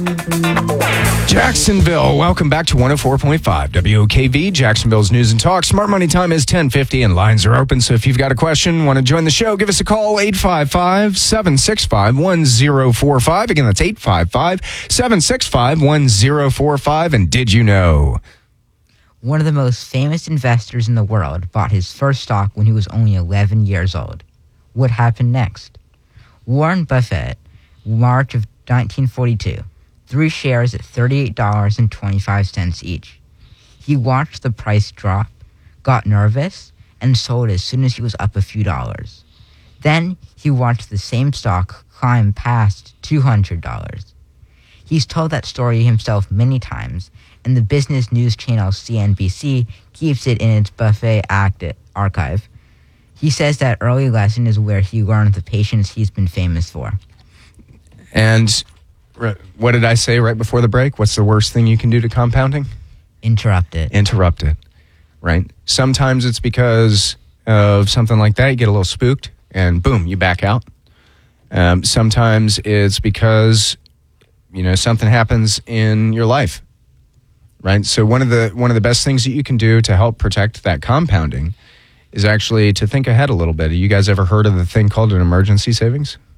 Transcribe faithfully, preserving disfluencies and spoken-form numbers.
Jacksonville, welcome back to one oh four point five W O K V, Jacksonville's News and Talk. Smart Money time is ten fifty and lines are open. So if you've got a question, want to join the show, give us a call, eight five five, seven six five, one oh four five. Again, that's eight five five, seven six five, one oh four five. And did you know? One of the most famous investors in the world bought his first stock when he was only eleven years old. What happened next? Warren Buffett, March of nineteen forty-two. Three shares at thirty-eight dollars and twenty-five cents each. He watched the price drop, got nervous, and sold as soon as he was up a few dollars. Then he watched the same stock climb past two hundred dollars. He's told that story himself many times, and the business news channel C N B C keeps it in its Buffett Act archive. He says that early lesson is where he learned the patience he's been famous for. And what did I say right before the break? What's the worst thing you can do to compounding? Interrupt it. Interrupt it, right? Sometimes it's because of something like that. You get a little spooked and boom, you back out. Um, sometimes it's because, you know, something happens in your life, right? So one of the one of the best things that you can do to help protect that compounding is actually to think ahead a little bit. Have you guys ever heard of the thing called an emergency savings?